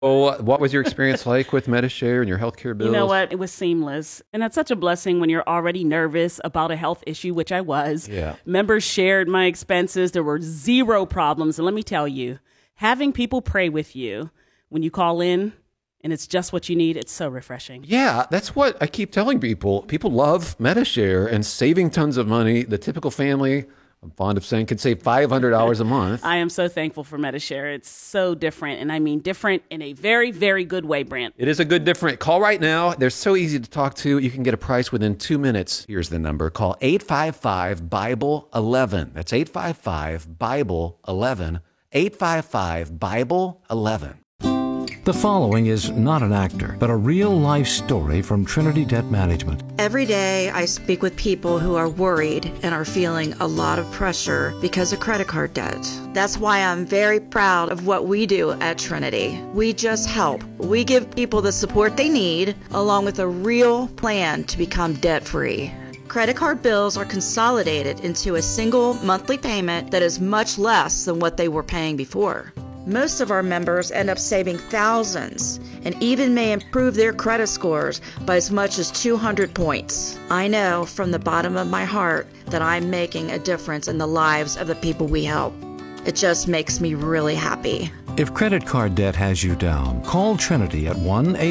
Well, what was your experience like with Medishare and your healthcare bills? You know what? It was seamless. And that's such a blessing when you're already nervous about a health issue, which I was. Yeah. Members shared my expenses. There were zero problems. And let me tell you, having people pray with you when you call in and it's just what you need, it's so refreshing. Yeah, that's what I keep telling people. People love Medishare and saving tons of money. The typical family, I'm fond of saying, could save $500 a month. I am so thankful for Medishare. It's so different. And I mean different in a very, very good way, Brant. It is a good different. Call right now. They're so easy to talk to. You can get a price within 2 minutes. Here's the number. Call 855-BIBLE-11. That's 855-BIBLE-11. 855-BIBLE-11. The following is not an actor, but a real-life story from Trinity Debt Management. Every day I speak with people who are worried and are feeling a lot of pressure because of credit card debt. That's why I'm very proud of what we do at Trinity. We just help. We give people the support they need, along with a real plan to become debt-free. Credit card bills are consolidated into a single monthly payment that is much less than what they were paying before. Most of our members end up saving thousands and even may improve their credit scores by as much as 200 points. I know from the bottom of my heart that I'm making a difference in the lives of the people we help. It just makes me really happy. If credit card debt has you down, call Trinity at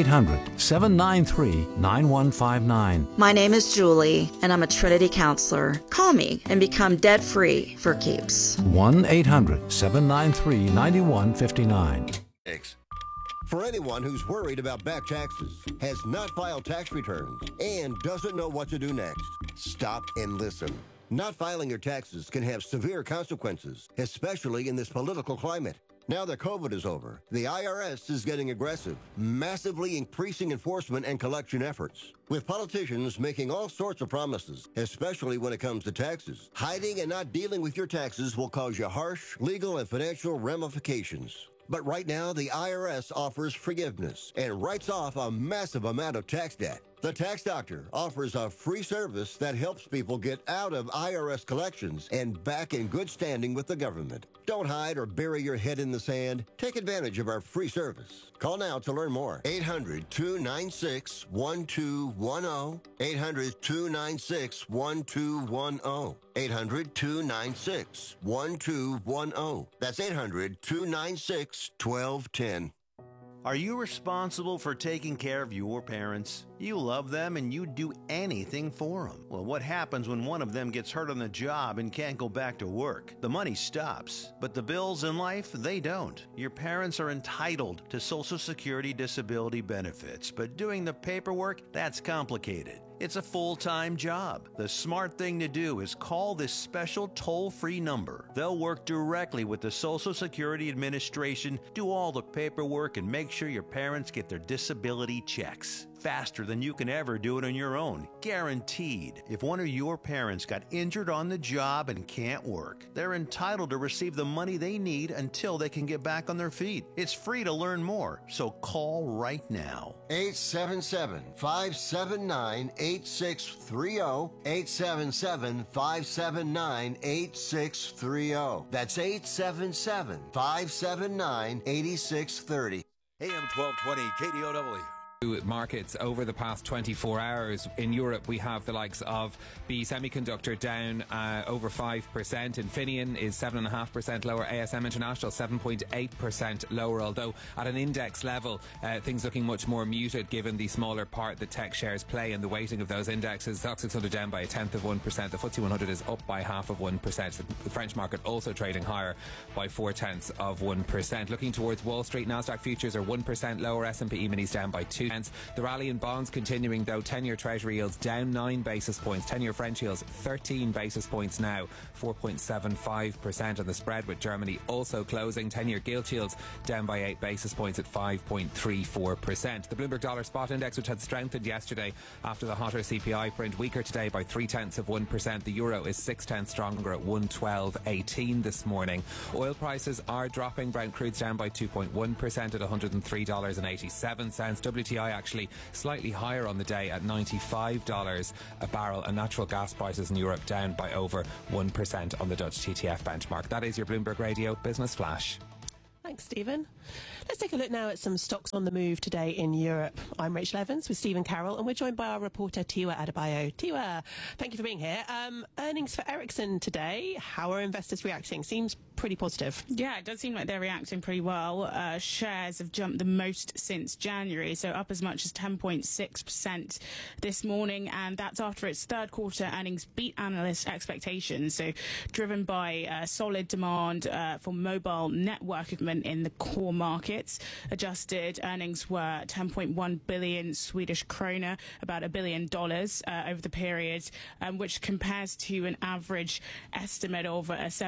1-800-793-9159. My name is Julie, and I'm a Trinity counselor. Call me and become debt-free for keeps. 1-800-793-9159. For anyone who's worried about back taxes, has not filed tax returns, and doesn't know what to do next, stop and listen. Not filing your taxes can have severe consequences, especially in this political climate. Now that COVID is over, the IRS is getting aggressive, massively increasing enforcement and collection efforts, with politicians making all sorts of promises, especially when it comes to taxes. Hiding and not dealing with your taxes will cause you harsh legal and financial ramifications. But right now, the IRS offers forgiveness and writes off a massive amount of tax debt. The Tax Doctor offers a free service that helps people get out of IRS collections and back in good standing with the government. Don't hide or bury your head in the sand. Take advantage of our free service. Call now to learn more. 800-296-1210. 800-296-1210. 800-296-1210. That's 800-296-1210. Are you responsible for taking care of your parents? You love them and you'd do anything for them. Well, what happens when one of them gets hurt on the job and can't go back to work? The money stops, but the bills in life, they don't. Your parents are entitled to Social Security disability benefits, but doing the paperwork, that's complicated. It's a full-time job. The smart thing to do is call this special toll-free number. They'll work directly with the Social Security Administration, do all the paperwork, and make sure your parents get their disability checks. Faster than you can ever do it on your own. Guaranteed. If one of your parents got injured on the job and can't work, they're entitled to receive the money they need until they can get back on their feet. It's free to learn more, so call right now. 877-579-8630. 877-579-8630. That's 877-579-8630. AM 1220 KDOW. Markets over the past 24 hours. In Europe, we have the likes of B Semiconductor down over 5%. Infineon is 7.5% lower. ASM International 7.8% lower, although at an index level, things looking much more muted given the smaller part that tech shares play in the weighting of those indexes. STOXX 600 down by 0.1%. The FTSE 100 is up by 0.5%. The French market also trading higher by 0.4%. Looking towards Wall Street, Nasdaq futures are 1% lower. S&P E-minis down by 2%. The rally in bonds continuing, though. 10-year Treasury yields down 9 basis points. 10-year French yields 13 basis points now, 4.75% on the spread, with Germany also closing. 10-year gilt yields down by 8 basis points at 5.34%. The Bloomberg Dollar Spot Index, which had strengthened yesterday after the hotter CPI print, weaker today by 0.3%. The euro is 0.6 stronger at 112.18 this morning. Oil prices are dropping. Brent crude's down by 2.1% at $103.87. WTI actually slightly higher on the day at $95 a barrel, and natural gas prices in Europe down by over 1% on the Dutch TTF benchmark. That is your Bloomberg Radio Business Flash. Thanks, Stephen. Let's take a look now at some stocks on the move today in Europe. I'm Rachel Evans with Stephen Carroll, and we're joined by our reporter, Tiwa Adebayo. Tiwa, thank you for being here. Earnings for Ericsson today. How are investors reacting? Seems pretty positive. Yeah, it does seem like they're reacting pretty well. Shares have jumped the most since January, so up as much as 10.6% this morning, and that's after its third quarter earnings beat analyst expectations. So driven by solid demand for mobile network equipment in the core markets. Adjusted earnings were 10.1 billion Swedish krona, about $1 billion over the period, which compares to an average estimate of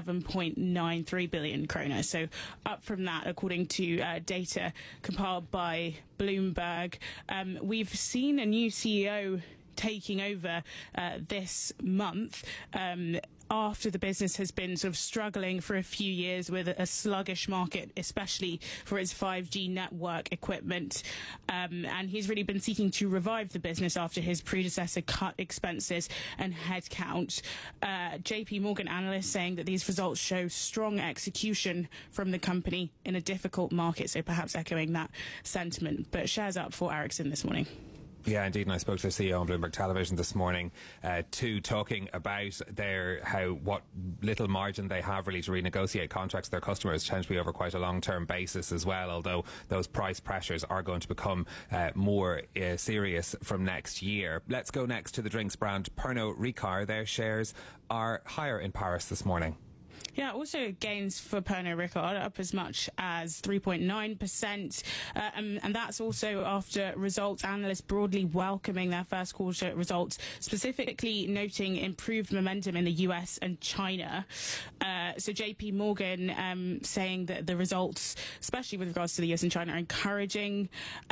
7.93 billion krona. So up from that, according to data compiled by Bloomberg. We've seen a new CEO taking over this month. After the business has been sort of struggling for a few years with a sluggish market, especially for its 5G network equipment. And he's really been seeking to revive the business after his predecessor cut expenses and headcount. JP Morgan analysts saying that these results show strong execution from the company in a difficult market, so perhaps echoing that sentiment. But shares up for Ericsson this morning. Yeah, indeed. And I spoke to the CEO on Bloomberg Television this morning, too, talking about what little margin they have really to renegotiate contracts with their customers tend to be over quite a long-term basis as well, although those price pressures are going to become more serious from next year. Let's go next to the drinks brand Pernod Ricard. Their shares are higher in Paris this morning. Yeah, also gains for Pernod Ricard, up as much as 3.9%. And that's also after results, analysts broadly welcoming their first quarter results, specifically noting improved momentum in the US and China. So JP Morgan saying that the results, especially with regards to the US and China, are encouraging.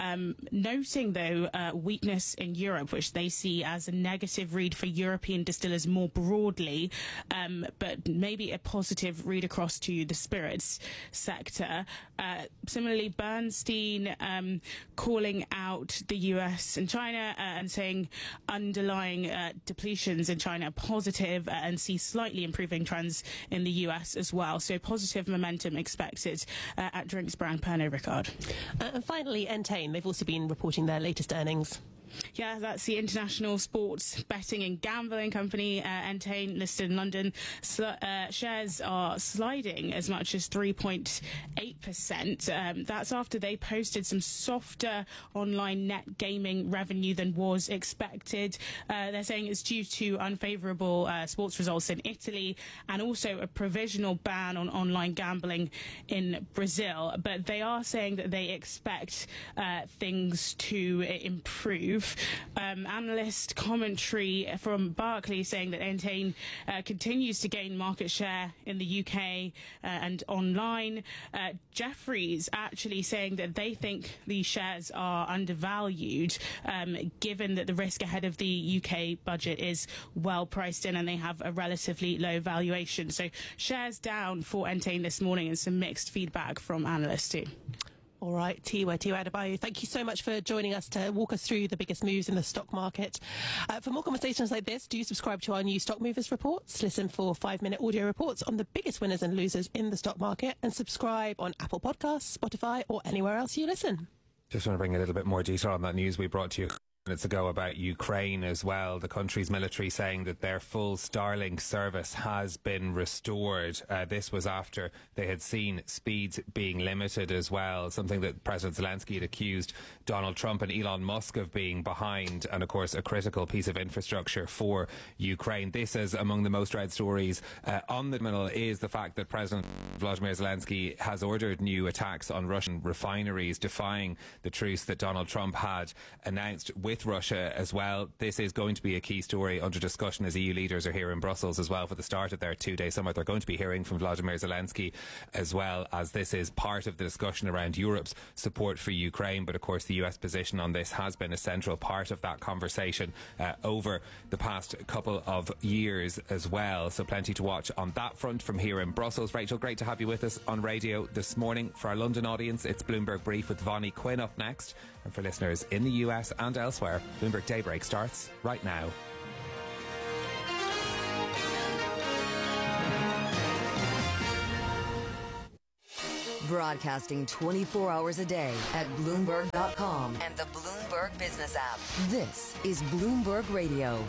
Noting, though, weakness in Europe, which they see as a negative read for European distillers more broadly, but maybe a positive read across to the spirits sector. Similarly, Bernstein calling out the US and China and saying underlying depletions in China are positive and see slightly improving trends in the US as well. So positive momentum expected at drinks brand Pernod Ricard. And finally, Entain. They've also been reporting their latest earnings. Yeah, that's the international sports betting and gambling company, Entain, listed in London. Shares are sliding as much as 3.8%. That's after they posted some softer online net gaming revenue than was expected. They're saying it's due to unfavourable sports results in Italy and also a provisional ban on online gambling in Brazil. But they are saying that they expect things to improve. Analyst commentary from Barclays saying that Entain continues to gain market share in the UK and online. Jefferies actually saying that they think these shares are undervalued, given that the risk ahead of the UK budget is well priced in and they have a relatively low valuation. So shares down for Entain this morning and some mixed feedback from analysts too. All right, Tiwa Adebayo, thank you so much for joining us to walk us through the biggest moves in the stock market. For more conversations like this, do subscribe to our new Stock Movers reports, listen for 5-minute audio reports on the biggest winners and losers in the stock market, and subscribe on Apple Podcasts, Spotify, or anywhere else you listen. Just want to bring a little bit more detail on that news we brought to you minutes ago about Ukraine as well. The country's military saying that their full Starlink service has been restored. This was after they had seen speeds being limited as well, something that President Zelensky had accused Donald Trump and Elon Musk of being behind, and of course a critical piece of infrastructure for Ukraine. This is among the most read stories on the terminal is the fact that President Vladimir Zelensky has ordered new attacks on Russian refineries, defying the truce that Donald Trump had announced with Russia as well. This is going to be a key story under discussion as EU leaders are here in Brussels as well for the start of their 2-day summit. They're going to be hearing from Vladimir Zelensky as well, as this is part of the discussion around Europe's support for Ukraine. But of course the US position on this has been a central part of that conversation over the past couple of years as well. So plenty to watch on that front from here in Brussels. Rachel, great to have you with us on radio this morning. For our London audience, it's Bloomberg Brief with Vonnie Quinn up next. And for listeners in the US and elsewhere, Bloomberg Daybreak starts right now. Broadcasting 24 hours a day at Bloomberg.com and the Bloomberg Business app. This is Bloomberg Radio.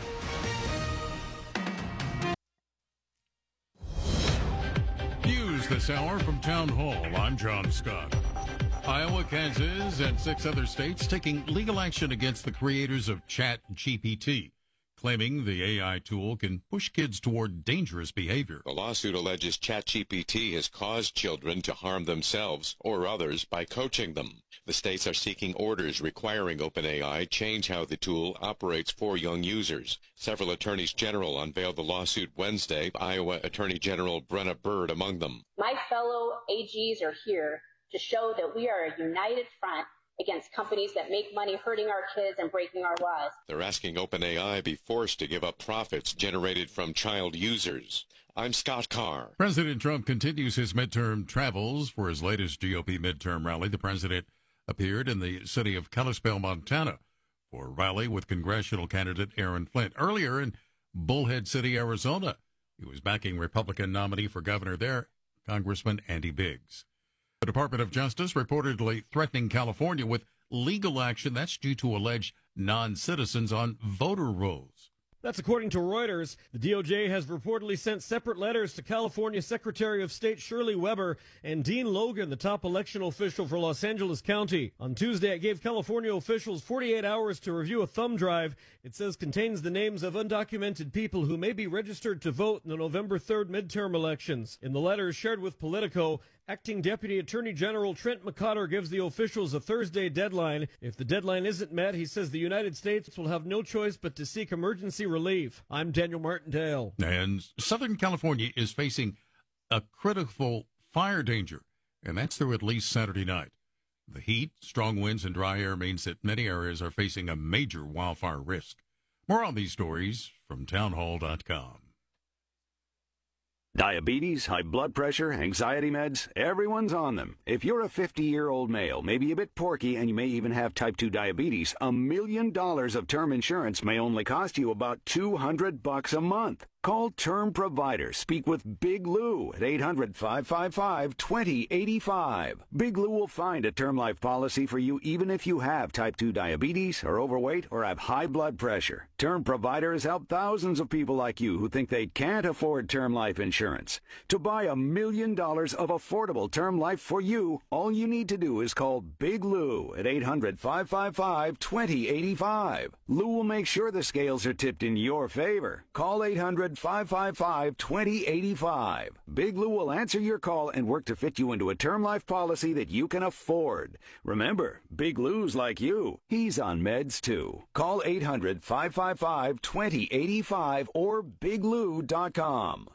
News this hour from Town Hall. I'm John Scott. Iowa, Kansas, and 6 other states taking legal action against the creators of ChatGPT, claiming the AI tool can push kids toward dangerous behavior. The lawsuit alleges ChatGPT has caused children to harm themselves or others by coaching them. The states are seeking orders requiring OpenAI change how the tool operates for young users. Several attorneys general unveiled the lawsuit Wednesday, Iowa Attorney General Brenna Bird among them. My fellow AGs are here to show that we are a united front against companies that make money hurting our kids and breaking our laws. They're asking OpenAI be forced to give up profits generated from child users. I'm Scott Carr. President Trump continues his midterm travels. For his latest GOP midterm rally, the president appeared in the city of Kalispell, Montana, for a rally with congressional candidate Aaron Flint. Earlier in Bullhead City, Arizona, he was backing Republican nominee for governor there, Congressman Andy Biggs. The Department of Justice reportedly threatening California with legal action. That's due to alleged non-citizens on voter rolls. That's according to Reuters. The DOJ has reportedly sent separate letters to California Secretary of State Shirley Weber and Dean Logan, the top election official for Los Angeles County. On Tuesday, it gave California officials 48 hours to review a thumb drive. It says contains the names of undocumented people who may be registered to vote in the November 3rd midterm elections. In the letter shared with Politico, Acting Deputy Attorney General Trent McCotter gives the officials a Thursday deadline. If the deadline isn't met, he says the United States will have no choice but to seek emergency relief. I'm Daniel Martindale. And Southern California is facing a critical fire danger, and that's through at least Saturday night. The heat, strong winds, and dry air means that many areas are facing a major wildfire risk. More on these stories from townhall.com. Diabetes, high blood pressure, anxiety meds, everyone's on them. If you're a 50-year-old male, maybe a bit porky, and you may even have type 2 diabetes, $1 million of term insurance may only cost you about $200 a month. Call Term Provider. Speak with Big Lou at 800-555-2085. Big Lou will find a term life policy for you even if you have type 2 diabetes, are overweight, or have high blood pressure. Term Provider has helped thousands of people like you who think they can't afford term life insurance. To buy $1 million of affordable term life for you, all you need to do is call Big Lou at 800-555-2085. Lou will make sure the scales are tipped in your favor. Call 800-555-2085. Big Lou will answer your call and work to fit you into a term life policy that you can afford. Remember, Big Lou's like you. He's on meds too. Call 800-555-2085 or biglou.com.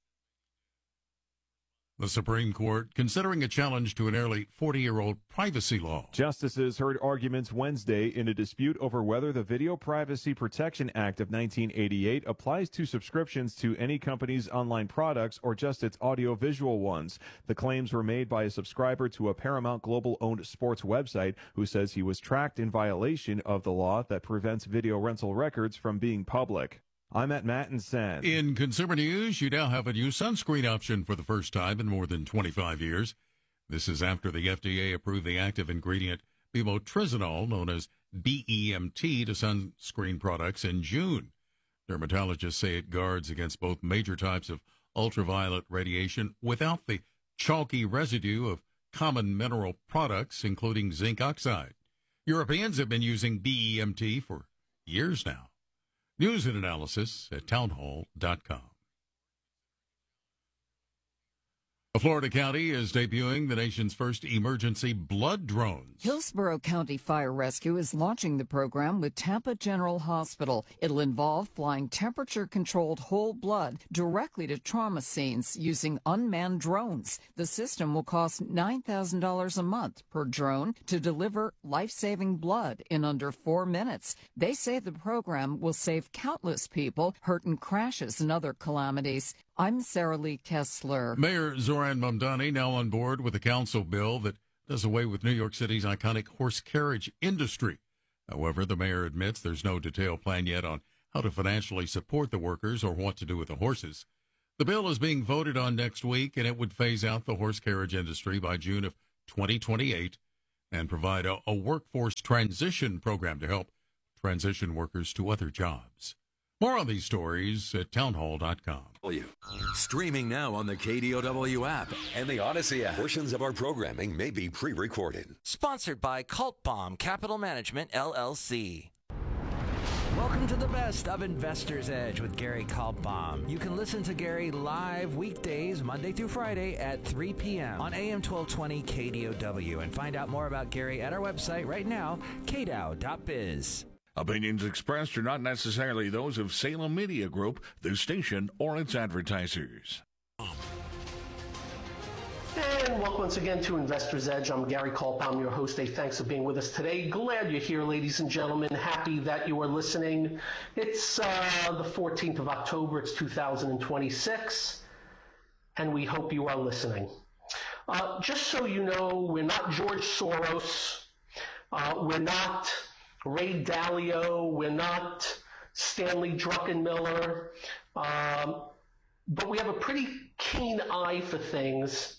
The Supreme Court considering a challenge to a nearly 40-year-old privacy law. Justices heard arguments Wednesday in a dispute over whether the Video Privacy Protection Act of 1988 applies to subscriptions to any company's online products or just its audiovisual ones. The claims were made by a subscriber to a Paramount Global-owned sports website who says he was tracked in violation of the law that prevents video rental records from being public. I'm at Matt and San. In consumer news, you now have a new sunscreen option for the first time in more than 25 years. This is after the FDA approved the active ingredient bimotrizinol, known as BEMT, to sunscreen products in June. Dermatologists say it guards against both major types of ultraviolet radiation without the chalky residue of common mineral products, including zinc oxide. Europeans have been using BEMT for years now. News and analysis at townhall.com. A Florida county is debuting the nation's first emergency blood drones. Hillsborough County Fire Rescue is launching the program with Tampa General Hospital. It'll involve flying temperature-controlled whole blood directly to trauma scenes using unmanned drones. The system will cost $9,000 a month per drone to deliver life-saving blood in under 4 minutes. They say the program will save countless people hurt in crashes and other calamities. I'm Sarah Lee Kessler. Mayor Zoran Mamdani now on board with a council bill that does away with New York City's iconic horse carriage industry. However, the mayor admits there's no detailed plan yet on how to financially support the workers or what to do with the horses. The bill is being voted on next week, and it would phase out the horse carriage industry by June of 2028 and provide a workforce transition program to help transition workers to other jobs. More on these stories at townhall.com. Streaming now on the KDOW app and the Odyssey app. Portions of our programming may be pre-recorded. Sponsored by Cult Bomb Capital Management, LLC. Welcome to the best of Investor's Edge with Gary Kaltbaum. You can listen to Gary live weekdays, Monday through Friday at 3 p.m. on AM 1220 KDOW. And find out more about Gary at our website right now, kdow.biz. Opinions expressed are not necessarily those of Salem Media Group, the station, or its advertisers. And welcome once again to Investor's Edge. I'm Gary Kaltbaum, your host. Thanks for being with us today. Glad you're here, ladies and gentlemen. Happy that you are listening. It's the 14th of October. It's 2026, and we hope you are listening. Just so you know, we're not George Soros. We're not Ray Dalio. We're not Stanley Druckenmiller. But we have a pretty keen eye for things.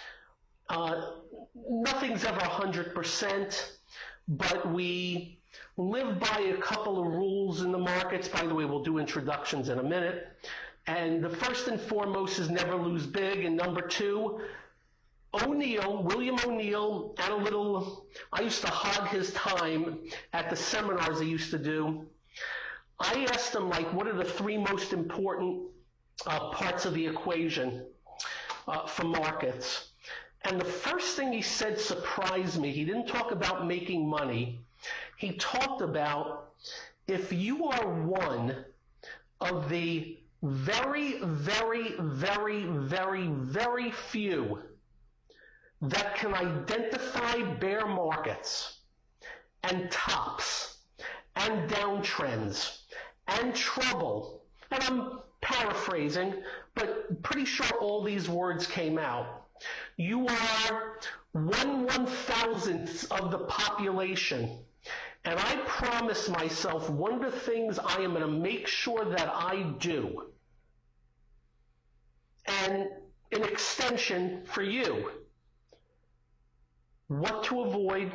Nothing's ever 100%, but we live by a couple of rules in the markets. By the way, we'll do introductions in a minute. And the first and foremost is never lose big. And number two, William O'Neill, I used to hog his time at the seminars I used to do. I asked him, what are the three most important parts of the equation for markets? And the first thing he said surprised me. He didn't talk about making money. He talked about if you are one of the very, very, very, very, very few that can identify bear markets and tops and downtrends and trouble, and I'm paraphrasing, but pretty sure all these words came out. You are 1/1000th of the population. And I promise myself one of the things I am going to make sure that I do, and an extension for you, what to avoid,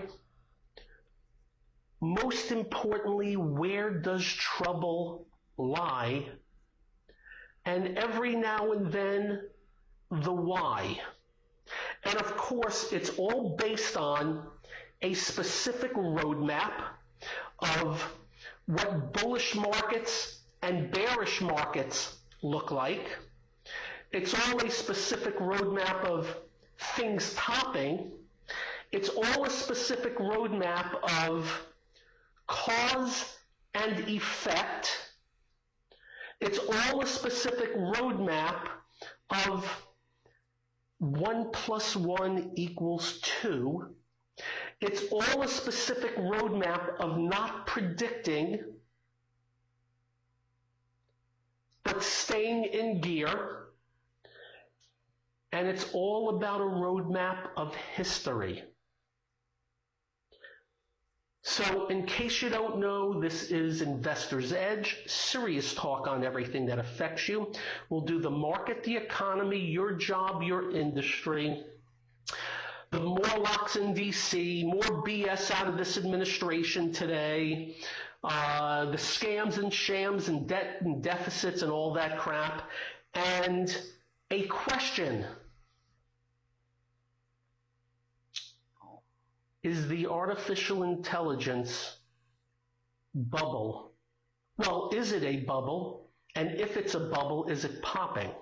most importantly, where does trouble lie, and every now and then, the why. And of course, it's all based on a specific roadmap of what bullish markets and bearish markets look like. It's all a specific roadmap of things topping. It's all a specific roadmap of cause and effect. It's all a specific roadmap of 1 + 1 = 2. It's all a specific roadmap of not predicting, but staying in gear. And it's all about a roadmap of history. So in case you don't know, this is Investor's Edge, serious talk on everything that affects you. We'll do the market, the economy, your job, your industry, the Morlocks in D.C., more BS out of this administration today, the scams and shams and debt and deficits and all that crap, and a question. Is the artificial intelligence bubble? Well, is it a bubble? And if it's a bubble, is it popping?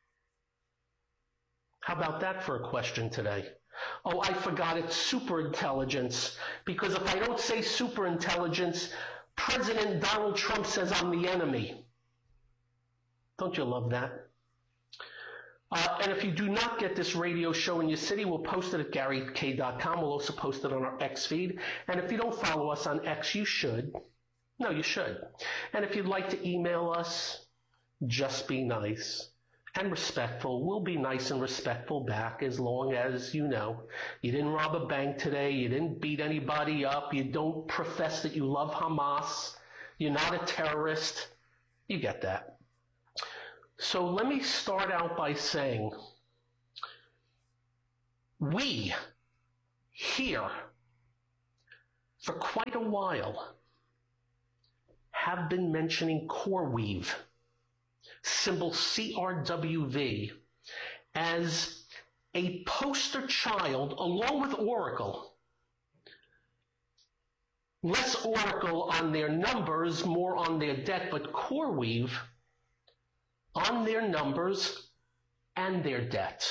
How about that for a question today? Oh, I forgot, it's superintelligence. Because if I don't say superintelligence, President Donald Trump says I'm the enemy. Don't you love that? And if you do not get this radio show in your city, we'll post it at GaryK.com. We'll also post it on our X feed. And if you don't follow us on X, you should. No, you should. And if you'd like to email us, just be nice and respectful. We'll be nice and respectful back as long as, you didn't rob a bank today, you didn't beat anybody up, you don't profess that you love Hamas, you're not a terrorist. You get that. So let me start out by saying, we here for quite a while have been mentioning CoreWeave, symbol CRWV, as a poster child along with Oracle. Less Oracle on their numbers, more on their debt, but CoreWeave on their numbers and their debt.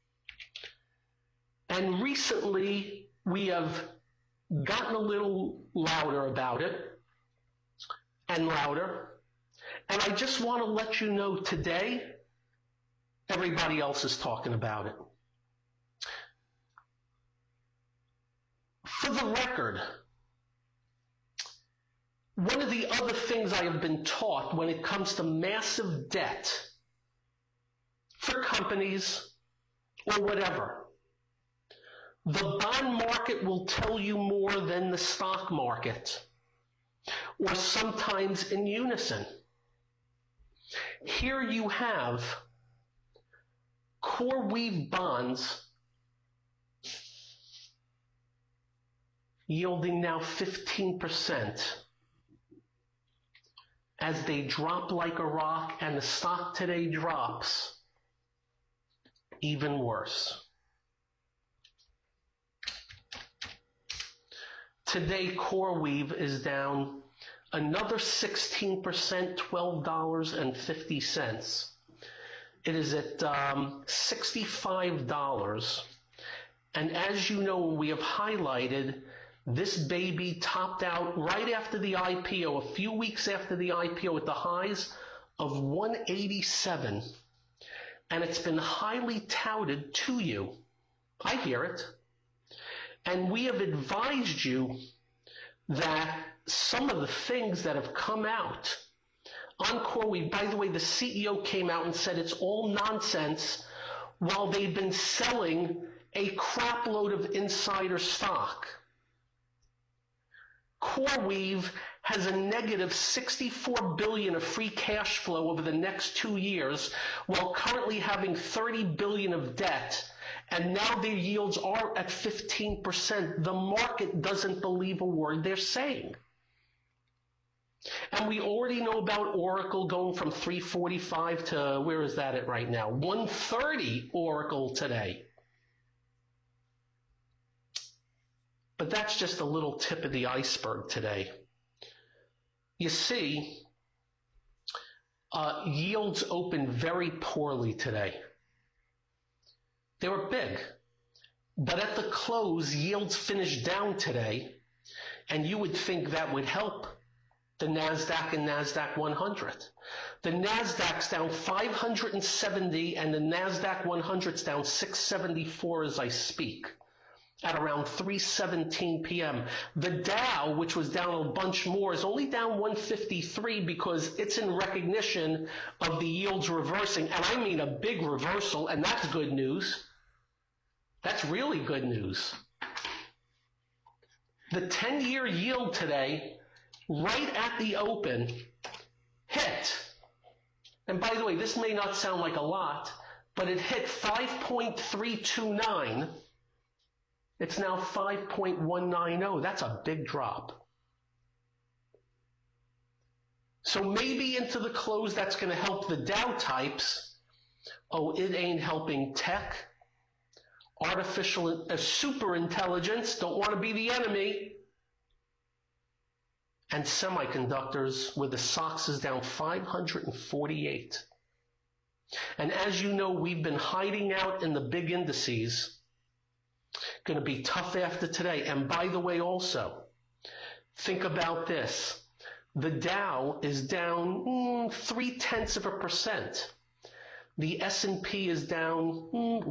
And recently, we have gotten a little louder about it, and louder. And I just want to let you know today, everybody else is talking about it. For the record, one of the other things I have been taught when it comes to massive debt for companies or whatever, the bond market will tell you more than the stock market, or sometimes in unison. Here you have CoreWeave bonds yielding now 15%. As they drop like a rock and the stock today drops, even worse. Today, CoreWeave is down another 16%, $12.50. It is at $65. And as you know, we have highlighted, this baby topped out right after the IPO, a few weeks after the IPO, at the highs of 187. And it's been highly touted to you. I hear it. And we have advised you that some of the things that have come out on CoreWeave, by the way, the CEO came out and said it's all nonsense while they've been selling a crap load of insider stock. CoreWeave has a negative $64 billion of free cash flow over the next 2 years, while currently having $30 billion of debt, and now their yields are at 15%. The market doesn't believe a word they're saying. And we already know about Oracle going from 345 to, where is that at right now? 130 Oracle today. But that's just a little tip of the iceberg today. You see, yields opened very poorly today. They were big. But at the close, yields finished down today, and you would think that would help the NASDAQ and NASDAQ 100. The NASDAQ's down 570, and the NASDAQ 100's down 674 as I speak, at around 3:17 p.m. The Dow, which was down a bunch more, is only down 153 because it's in recognition of the yields reversing, and I mean a big reversal, and that's good news. That's really good news. The 10-year yield today, right at the open, hit. And by the way, this may not sound like a lot, but it hit 5.329. It's now 5.190. That's a big drop. So maybe into the close that's going to help the Dow types. Oh, it ain't helping tech, artificial, super intelligence, don't want to be the enemy, and semiconductors, where the SOX is down 548. And as you know, we've been hiding out in the big indices. Going to be tough after today. And by the way, also, think about this. The Dow is down 0.3%. The S&P is down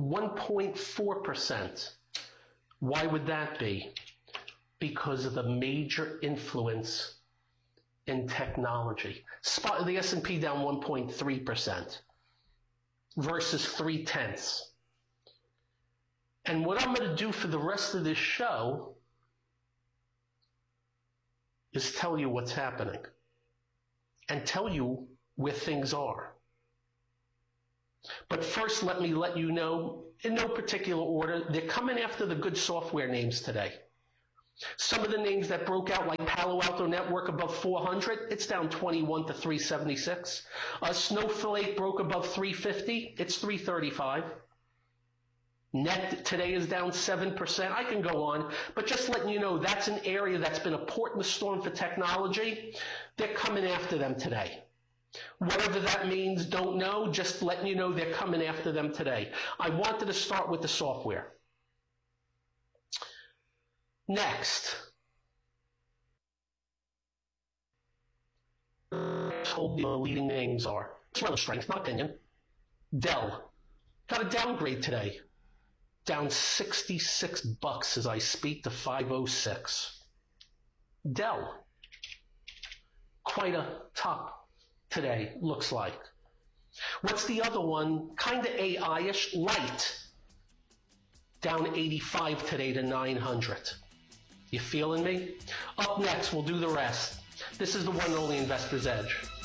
1.4%. Why would that be? Because of the major influence in technology. The S&P down 1.3% versus 0.3%. And what I'm going to do for the rest of this show is tell you what's happening and tell you where things are. But first, let me let you know, in no particular order, they're coming after the good software names today. Some of the names that broke out, like Palo Alto Network above 400, it's down 21 to 376. Snowflake broke above 350, it's 335. Net today is down 7%. I can go on, but just letting you know, that's an area that's been a port in the storm for technology. They're coming after them today. Whatever that means, don't know. Just letting you know they're coming after them today. I wanted to start with the software. Next. Told you the leading names are. It's relative strength, not opinion. Dell. Got a downgrade today. Down $66 as I speak to 506. Dell. Quite a top today, looks like. What's the other one? Kind of AI-ish. Light. Down 85 today to 900. You feeling me? Up next, we'll do the rest. This is the one and only Investor's Edge.